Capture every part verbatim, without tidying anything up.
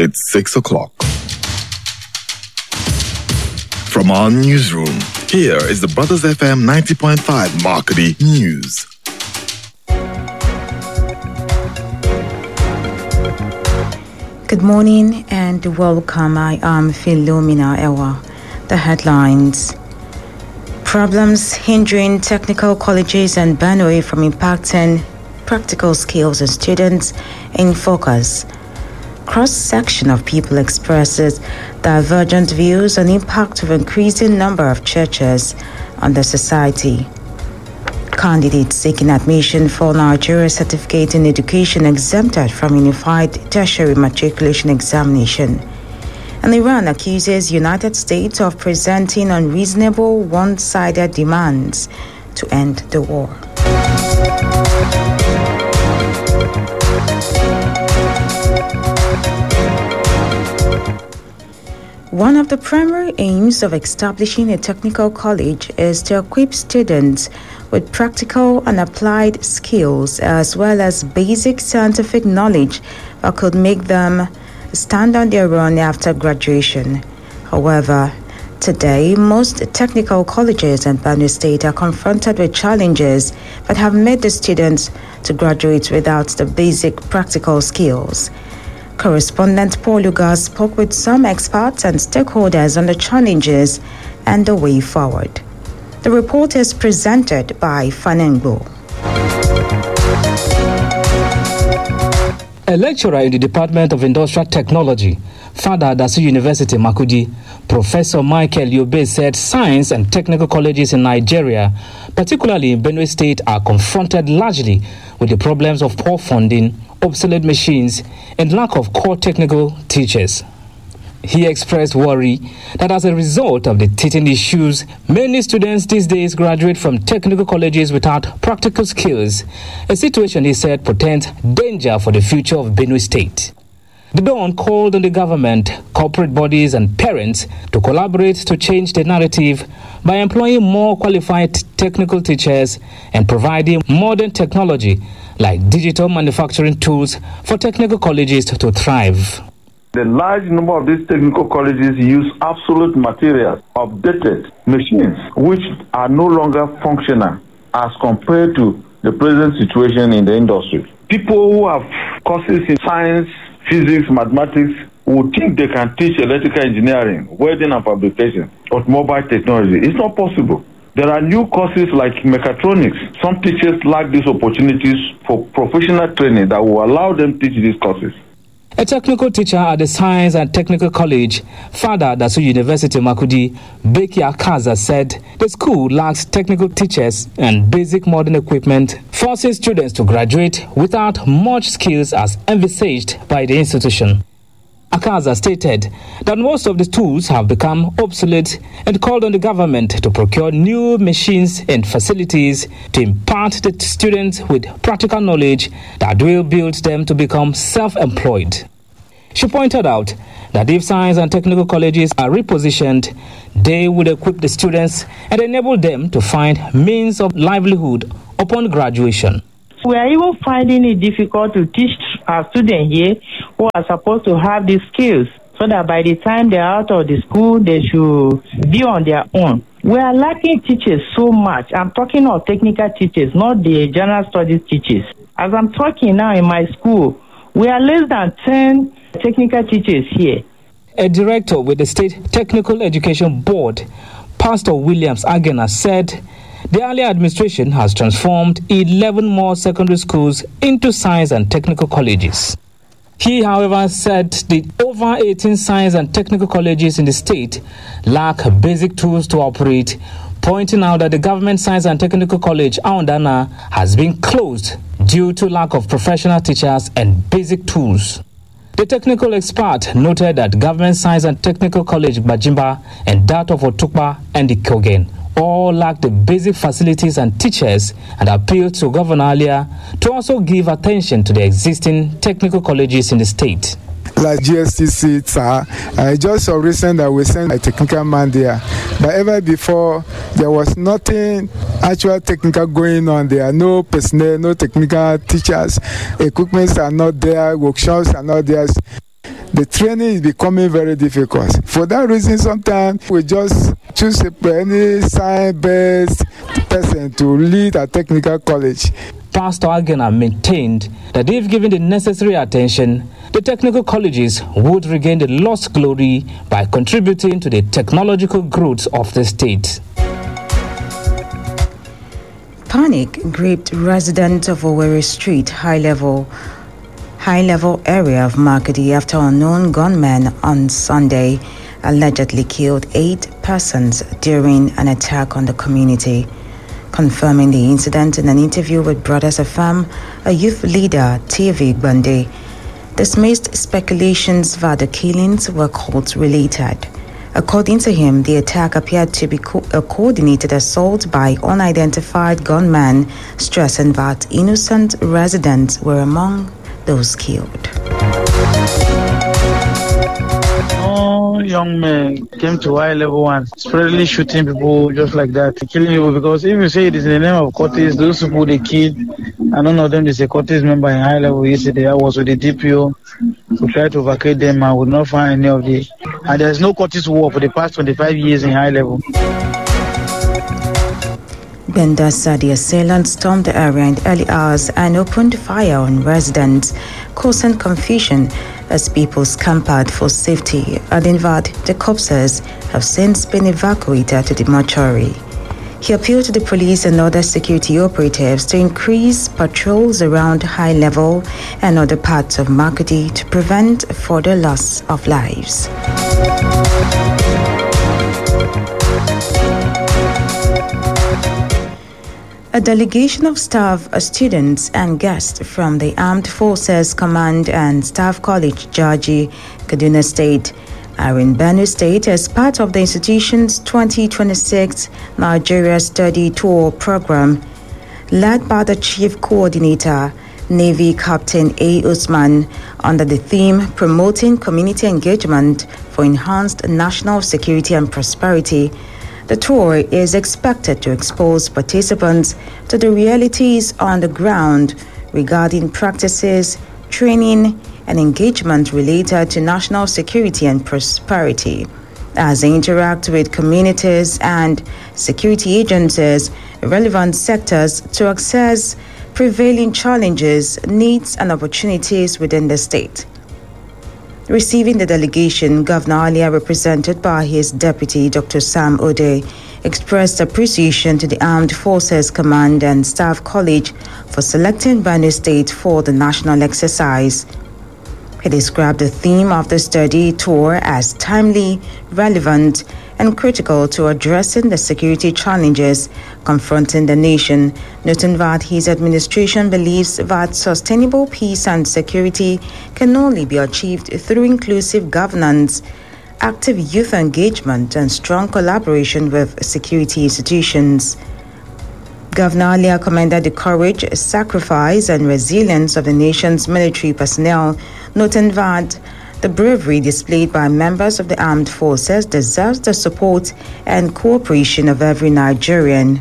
It's six o'clock. From our newsroom, here is the Brothers F M ninety point five Marketing News. Good morning and welcome. I am Philomena Ewa. The headlines. Problems hindering technical colleges and Benue from impacting practical skills in students in focus. Cross-section of people expresses divergent views on impact of increasing number of churches on the society. Candidates seeking admission for Nigeria Certificate in Education exempted from Unified Tertiary Matriculation Examination. And Iran accuses United States of presenting unreasonable one-sided demands to end the war. One of the primary aims of establishing a technical college is to equip students with practical and applied skills as well as basic scientific knowledge that could make them stand on their own after graduation. However, today, most technical colleges in Benue State are confronted with challenges that have made the students to graduate without the basic practical skills. Correspondent Paul Lugar spoke with some experts and stakeholders on the challenges and the way forward. The report is presented by Fanengo. A lecturer in the Department of Industrial Technology, Father Adasu University, Makurdi, Professor Michael Yobe said science and technical colleges in Nigeria, particularly in Benue State, are confronted largely with the problems of poor funding, obsolete machines, and lack of core technical teachers. He expressed worry that as a result of the teaching issues, many students these days graduate from technical colleges without practical skills, a situation he said portends danger for the future of Benue State. The Dawn called on the government, corporate bodies and parents to collaborate to change the narrative by employing more qualified technical teachers and providing modern technology like digital manufacturing tools for technical colleges to thrive. The large number of these technical colleges use obsolete materials, outdated machines, which are no longer functional as compared to the present situation in the industry. People who have courses in science, physics, mathematics would think they can teach electrical engineering, welding and fabrication, automobile technology. It's not possible. There are new courses like mechatronics. Some teachers lack these opportunities for professional training that will allow them to teach these courses. A technical teacher at the Science and Technical College, Father Adasu University, Makurdi, Beki Akaza, said the school lacks technical teachers and basic modern equipment, forcing students to graduate without much skills as envisaged by the institution. Akaza stated that most of the tools have become obsolete and called on the government to procure new machines and facilities to impart the students with practical knowledge that will build them to become self-employed. She pointed out that if science and technical colleges are repositioned, they would equip the students and enable them to find means of livelihood upon graduation. We are even finding it difficult to teach our students here who are supposed to have these skills so that by the time they're out of the school, they should be on their own. We are lacking teachers so much. I'm talking of technical teachers, not the general studies teachers. As I'm talking now in my school, we are less than ten technical teachers here. A director with the State Technical Education Board, Pastor Williams Agena, said the earlier administration has transformed eleven more secondary schools into science and technical colleges. He, however, said the over eighteen science and technical colleges in the state lack basic tools to operate, pointing out that the government science and technical college, Aondana, has been closed due to lack of professional teachers and basic tools. The technical expert noted that government science and technical college Bajimba and that of Otukpa and Ikogen all lack the basic facilities and teachers, and appealed to Governor Alia to also give attention to the existing technical colleges in the state. Like G S T C, sir, I just saw recent that we sent a technical man there. But ever before, there was nothing actual technical going on there. No personnel, no technical teachers. Equipments are not there. Workshops are not there. the training is becoming very difficult. For that reason, sometimes we just choose any science-based person to lead a technical college. Pastor Agena maintained that if given the necessary attention, the technical colleges would regain the lost glory by contributing to the technological growth of the state. Panic gripped residents of Owerri Street, high level, high level area of Makudi after unknown gunmen on Sunday allegedly killed eight persons during an attack on the community. Confirming the incident in an interview with Brothers F M, a youth leader, T V Bundy, dismissed speculations that the killings were cult-related. According to him, the attack appeared to be co- a coordinated assault by unidentified gunmen, stressing that innocent residents were among those killed. Young men came to high level and spreadly shooting people just like that, killing people, because if you say it is in the name of Curtis, those people they killed, and none of them is a Curtis member in high level yesterday. I was with the D P O to try to evacuate them and would not find any of the, and there's no Curtis war for the past twenty-five years in high level. Benda said the assailants stormed the area in early hours and opened fire on residents, causing confusion as people scampered for safety, adding that the corpses have since been evacuated to the mortuary. He appealed to the police and other security operatives to increase patrols around high level and other parts of Makudi to prevent further loss of lives. A delegation of staff, students, and guests from the Armed Forces Command and Staff College, Georgie, Kaduna State, are in Benue State as part of the institution's twenty twenty-six Nigeria Study Tour program, led by the Chief Coordinator, Navy Captain A. Usman, under the theme Promoting Community Engagement for Enhanced National Security and Prosperity. The tour is expected to expose participants to the realities on the ground regarding practices, training, and engagement related to national security and prosperity, as they interact with communities and security agencies in relevant sectors to assess prevailing challenges, needs, and opportunities within the state. Receiving the delegation, Governor Alia, represented by his deputy, Doctor Sam Ode, expressed appreciation to the Armed Forces Command and Staff College for selecting Benue State for the national exercise. He described the theme of the study tour as timely, relevant, and critical to addressing the security challenges confronting the nation, noting that his administration believes that sustainable peace and security can only be achieved through inclusive governance, active youth engagement, and strong collaboration with security institutions. Governor Alia commended the courage, sacrifice, and resilience of the nation's military personnel, noting that the bravery displayed by members of the armed forces deserves the support and cooperation of every Nigerian.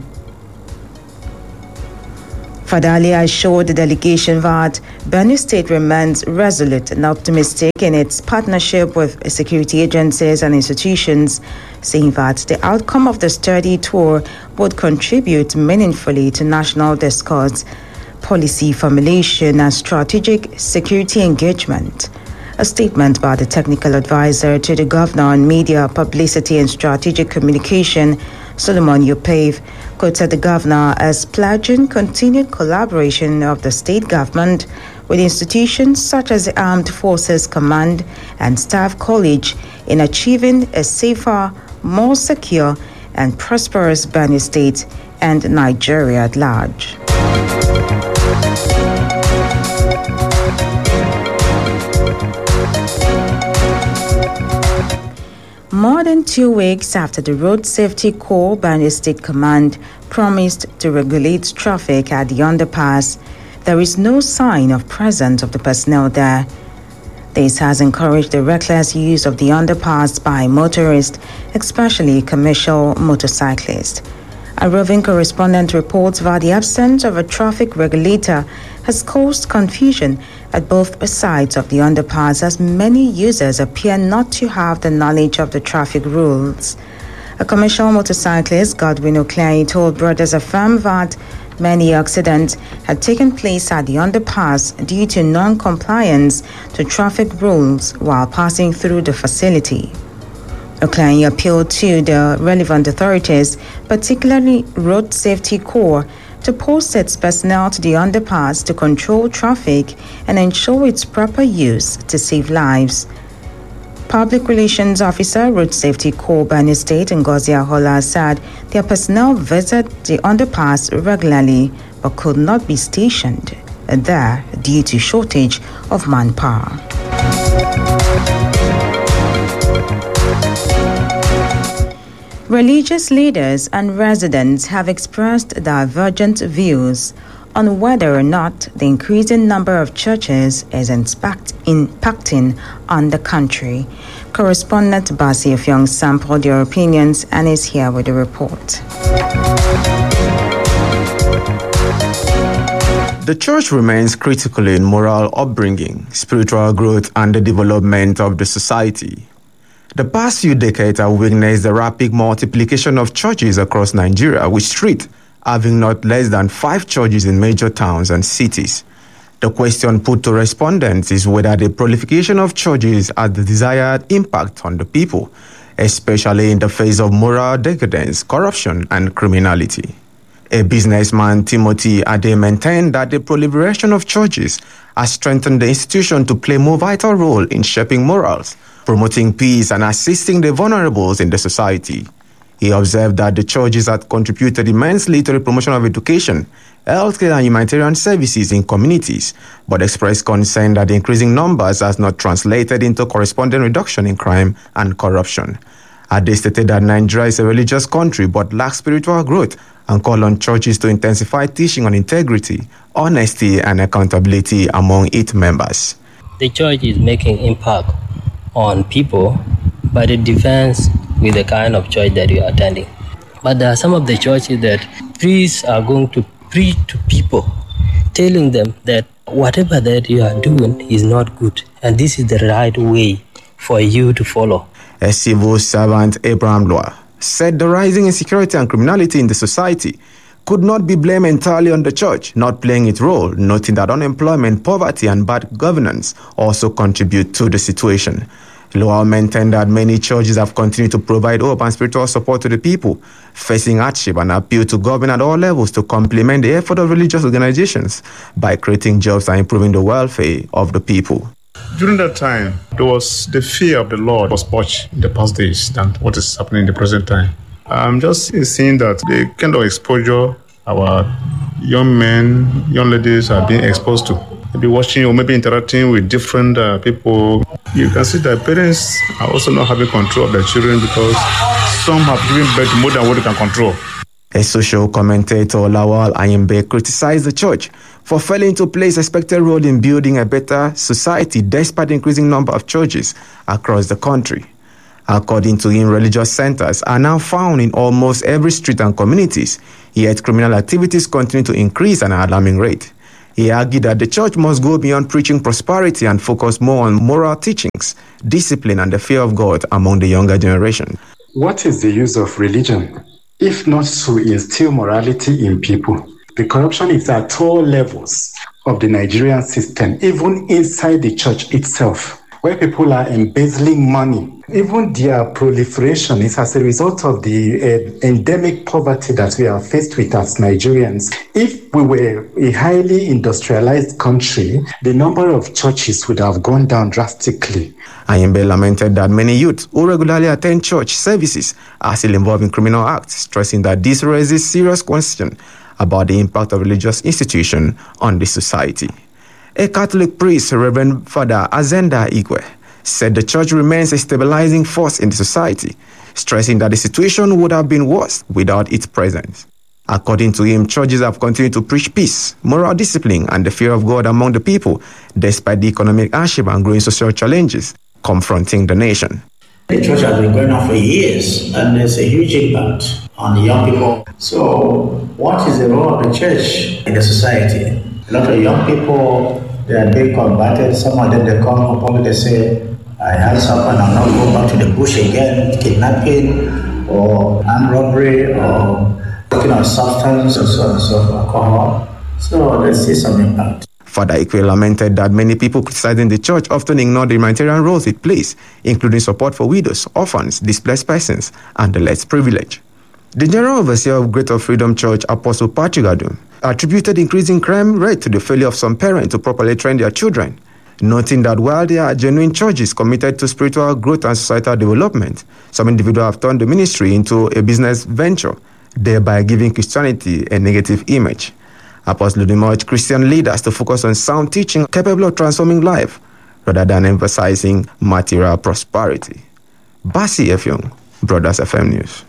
Fadalia assured the delegation that Benue State remains resolute and optimistic in its partnership with security agencies and institutions, saying that the outcome of the study tour would contribute meaningfully to national discourse, policy formulation, and strategic security engagement. A statement by the technical advisor to the governor on media, publicity, and strategic communication, Solomon Yopave, quoted the governor as pledging continued collaboration of the state government with institutions such as the Armed Forces Command and Staff College in achieving a safer, more secure, and prosperous Benue State and Nigeria at large. More than two weeks after the Road Safety Corps Benue State Command promised to regulate traffic at the underpass, there is no sign of presence of the personnel there. This has encouraged the reckless use of the underpass by motorists, especially commercial motorcyclists. A roving correspondent reports that the absence of a traffic regulator has caused confusion at both sides of the underpass, as many users appear not to have the knowledge of the traffic rules. A commercial motorcyclist, Godwin O'Cleary, told Brothers F M that many accidents had taken place at the underpass due to non-compliance to traffic rules while passing through the facility. O'Cleary appealed to the relevant authorities, particularly Road Safety Corps, to post its personnel to the underpass to control traffic and ensure its proper use to save lives. Public Relations Officer, Road Safety Corps, Benue State, Ngozi Ahola, said their personnel visit the underpass regularly but could not be stationed there due to shortage of manpower. Religious leaders and residents have expressed divergent views on whether or not the increasing number of churches is impact, impacting on the country. Correspondent Basi Ofyong sampled their opinions and is here with a report. The church remains critical in moral upbringing, spiritual growth, and the development of the society. The past few decades have witnessed the rapid multiplication of churches across Nigeria, with street having not less than five churches in major towns and cities. The question put to respondents is whether the proliferation of churches has the desired impact on the people, especially in the face of moral decadence, corruption, and criminality. A businessman, Timothy Ade, maintained that the proliferation of churches has strengthened the institution to play a more vital role in shaping morals, promoting peace, and assisting the vulnerables in the society. He observed that the churches had contributed immensely to the promotion of education, healthcare, and humanitarian services in communities, but expressed concern that the increasing numbers has not translated into corresponding reduction in crime and corruption. Ade stated that Nigeria is a religious country but lacks spiritual growth, and called on churches to intensify teaching on integrity, honesty, and accountability among its members. The church is making impact on people, but it depends with the kind of church that you are attending. But there are some of the churches that priests are going to preach to people, telling them that whatever that you are doing is not good, and this is the right way for you to follow. A civil servant, Abraham Loa, said the rising insecurity and criminality in the society could not be blamed entirely on the church not playing its role, noting that unemployment, poverty, and bad governance also contribute to the situation. Loa maintained that many churches have continued to provide hope and spiritual support to the people facing hardship, and appeal to government at all levels to complement the effort of religious organizations by creating jobs and improving the welfare of the people. During that time, there was the fear of the Lord was much in the past days than what is happening in the present time. I'm just seeing that the kind of exposure our young men, young ladies are being exposed to, maybe watching or maybe interacting with different uh, people, you can see that parents are also not having control of their children because some have given birth to more than what they can control. A social commentator, Lawal Ayimbe, criticized the church for failing to play its expected role in building a better society despite the increasing number of churches across the country. According to him, religious centers are now found in almost every street and communities, yet criminal activities continue to increase at an alarming rate. He argued that the church must go beyond preaching prosperity and focus more on moral teachings, discipline, and the fear of God among the younger generation. What is the use of religion if not to instill morality in people? The corruption is at all levels of the Nigerian system, even inside the church itself, where people are embezzling money. Even their proliferation is as a result of the uh, endemic poverty that we are faced with as Nigerians. If we were a highly industrialized country, the number of churches would have gone down drastically. Ayimbe lamented that many youths who regularly attend church services are still involved in criminal acts, stressing that this raises serious questions about the impact of religious institutions on the society. A Catholic priest, Reverend Father Azenda Igwe, said the church remains a stabilizing force in the society, stressing that the situation would have been worse without its presence. According to him, churches have continued to preach peace, moral discipline, and the fear of God among the people, despite the economic hardship and growing social challenges confronting the nation. The church has been going on for years, and there's a huge impact on the young people. So, what is the role of the church in the society? A lot of young people they are being converted. Some of them, they come upon, they say, I had something, I'm not going back to the bush again, kidnapping or armed robbery or taking on substance or so and so forth, alcohol. So let's see some impact. Father Ikwe lamented that many people criticizing the church often ignore the humanitarian roles it plays, including support for widows, orphans, displaced persons, and the less privileged. The General Overseer of Greater Freedom Church, Apostle Patrick Adum, attributed increasing crime rate to the failure of some parents to properly train their children, noting that while there are genuine churches committed to spiritual growth and societal development, some individuals have turned the ministry into a business venture, thereby giving Christianity a negative image. Apostle Adum urged Christian leaders to focus on sound teaching capable of transforming life, rather than emphasizing material prosperity. Basi Efyong, Brothers F M News.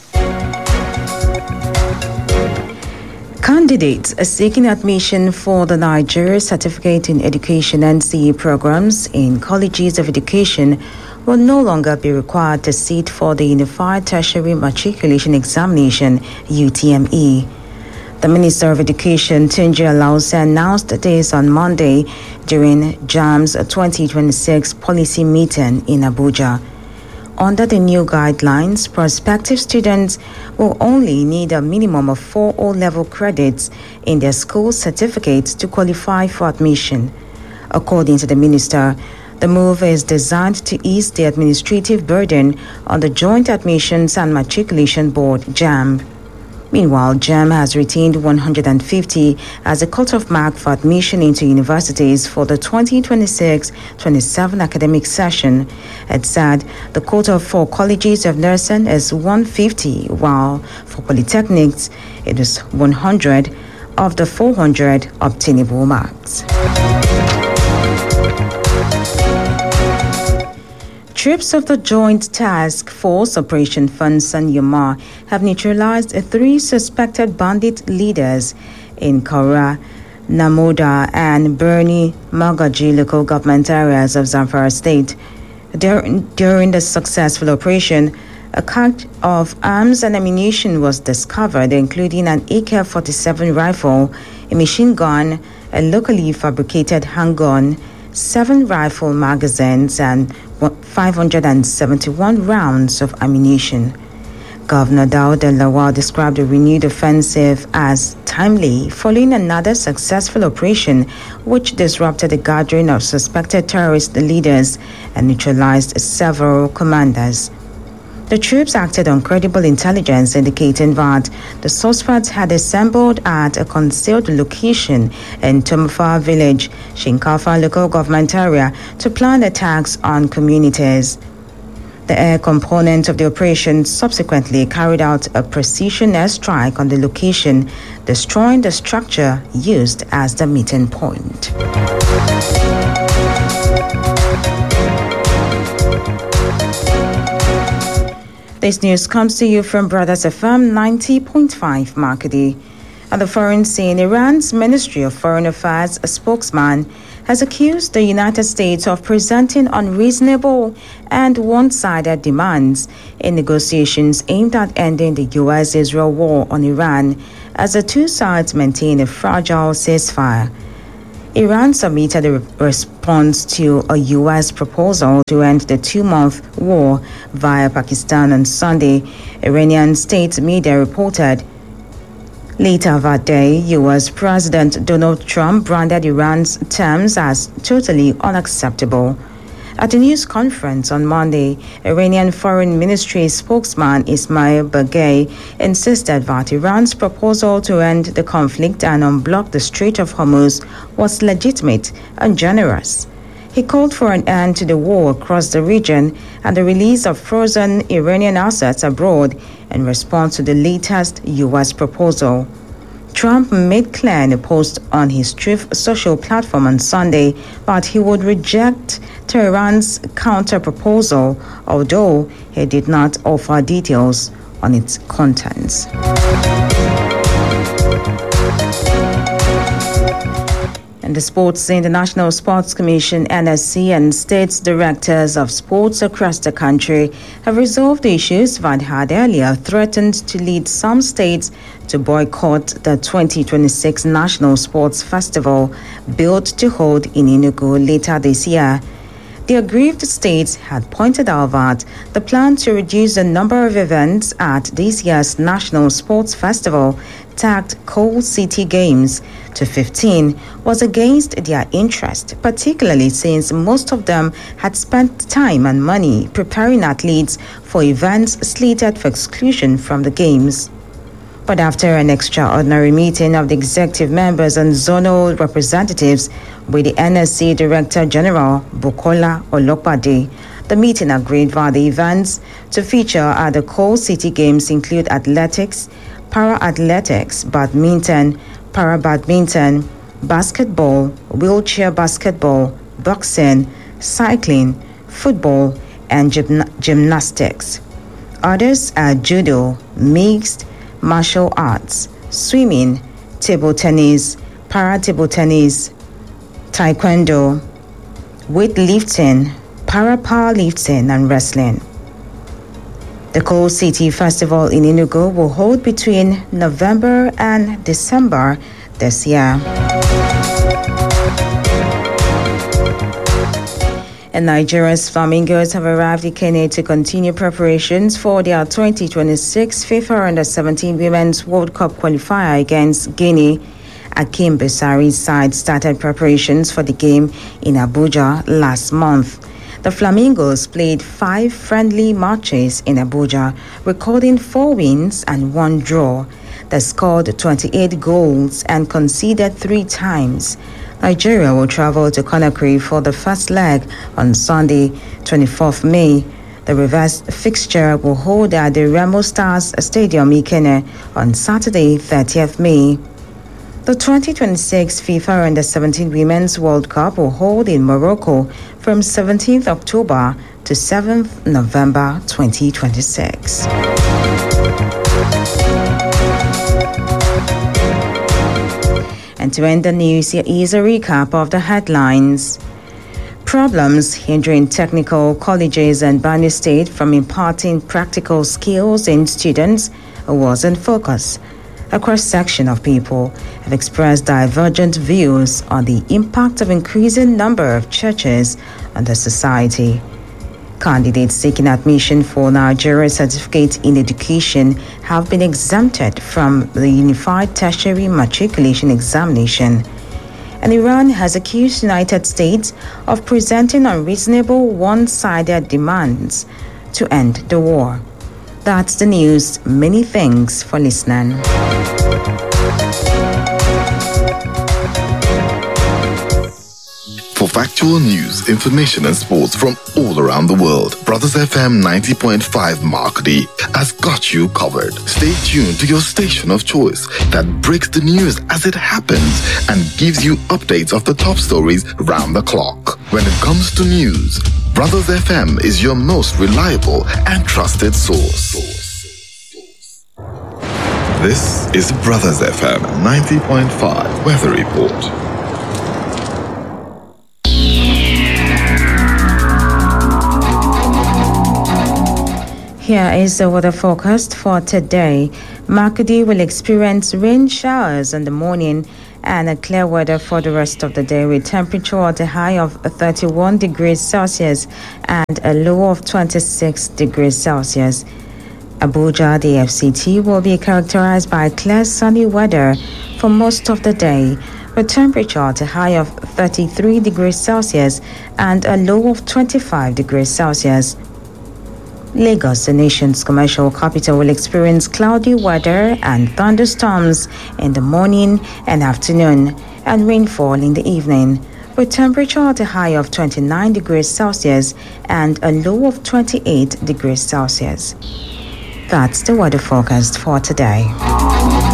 Candidates seeking admission for the Nigeria Certificate in Education N C E programs in colleges of education will no longer be required to sit for the Unified Tertiary Matriculation Examination, U T M E. The Minister of Education, Tunji Alausi, announced this on Monday during JAMB's twenty twenty-six policy meeting in Abuja. Under the new guidelines, prospective students will only need a minimum of four O-level credits in their school certificates to qualify for admission. According to the minister, the move is designed to ease the administrative burden on the Joint Admissions and Matriculation Board, JAMB. Meanwhile, JAMB has retained one hundred fifty as a cutoff mark for admission into universities for the twenty twenty-six twenty-seven academic session. It said the quota for colleges of nursing is one hundred fifty, while for polytechnics it is one hundred of the four hundred obtainable marks. Troops of the Joint Task Force Operation Fansan Yoma have neutralized three suspected bandit leaders in Kaura, Namoda, and Birni Magaji local government areas of Zamfara State. Dur- during the successful operation, a cache of arms and ammunition was discovered, including an A K forty-seven rifle, a machine gun, a locally fabricated handgun, seven rifle magazines, and five hundred seventy-one rounds of ammunition. Governor Daud El-Lawal described the renewed offensive as timely, following another successful operation which disrupted the gathering of suspected terrorist leaders and neutralized several commanders. The troops acted on credible intelligence indicating that the suspects had assembled at a concealed location in Tomufa village, Shinkafa local government area, to plan attacks on communities. The air component of the operation subsequently carried out a precision airstrike on the location, destroying the structure used as the meeting point. This news comes to you from Brothers F M ninety point five Makadi. At the foreign scene, Iran's Ministry of Foreign Affairs spokesman has accused the United States of presenting unreasonable and one-sided demands in negotiations aimed at ending the U S-Israel war on Iran, as the two sides maintain a fragile ceasefire. Iran submitted a response to a U S proposal to end the two-month war via Pakistan on Sunday, Iranian state media reported. Later that day, U S President Donald Trump branded Iran's terms as totally unacceptable. At a news conference on Monday, Iranian Foreign Ministry spokesman Ismail Bagay insisted that Iran's proposal to end the conflict and unblock the Strait of Hormuz was legitimate and generous. He called for an end to the war across the region and the release of frozen Iranian assets abroad in response to the latest U S proposal. Trump made clear in a post on his Truth social platform on Sunday that he would reject Tehran's counter-proposal, although he did not offer details on its contents. And the Sports International Sports Commission, N S C, and states directors of sports across the country have resolved issues that had earlier threatened to lead some states to boycott the twenty twenty-six National Sports Festival, built to hold in Enugu later this year. The aggrieved states had pointed out that the plan to reduce the number of events at this year's National Sports Festival, tagged Coal City Games, to fifteen was against their interest, particularly since most of them had spent time and money preparing athletes for events slated for exclusion from the Games. But after an extraordinary meeting of the executive members and zonal representatives with the N S C Director General, Bukola Olopade, the meeting agreed that the events to feature at the Coal City Games include athletics, para-athletics, badminton, para-badminton, basketball, wheelchair basketball, boxing, cycling, football, and gymna- gymnastics. Others are judo, mixed martial arts, swimming, table tennis, para-table tennis, taekwondo, weightlifting, para-powerlifting, and wrestling. The Coal City Festival in Enugu will hold between November and December this year. And Nigeria's Flamingos have arrived in Kenya to continue preparations for their twenty twenty-six FIFA Under seventeen Women's World Cup qualifier against Guinea. Akim Besari's side started preparations for the game in Abuja last month. The Flamingos played five friendly matches in Abuja, recording four wins and one draw. They scored twenty-eight goals and conceded three times. Nigeria will travel to Conakry for the first leg on Sunday, twenty-fourth of May. The reverse fixture will hold at the Remo Stars Stadium, Ikene, on Saturday, thirtieth of May. The twenty twenty-six FIFA Under seventeen Women's World Cup will hold in Morocco from seventeenth of October to seventh of November twenty twenty-six. And to end the news, here is a recap of the headlines. Problems hindering technical colleges and Benue State from imparting practical skills in students was in focus. A cross-section of people have expressed divergent views on the impact of increasing number of churches on the society. Candidates seeking admission for Nigeria Certificate in Education have been exempted from the Unified Tertiary Matriculation Examination. And Iran has accused United States of presenting unreasonable one-sided demands to end the war. That's the news. Many thanks for listening. For factual news, information, and sports from all around the world, Brothers F M ninety point five Markedy has got you covered. Stay tuned to your station of choice that breaks the news as it happens and gives you updates of the top stories round the clock. When it comes to news, Brothers F M is your most reliable and trusted source. This is Brothers F M ninety point five Weather Report. Here is the weather forecast for today. Markedy will experience rain showers in the morning and a clear weather for the rest of the day, with temperature at a high of thirty-one degrees Celsius and a low of twenty-six degrees Celsius. Abuja, the F C T, will be characterized by clear sunny weather for most of the day, with temperature at a high of thirty-three degrees Celsius and a low of twenty-five degrees Celsius. Lagos, the nation's commercial capital, will experience cloudy weather and thunderstorms in the morning and afternoon and rainfall in the evening, with temperature at a high of twenty-nine degrees Celsius and a low of twenty-eight degrees Celsius. That's the weather forecast for today.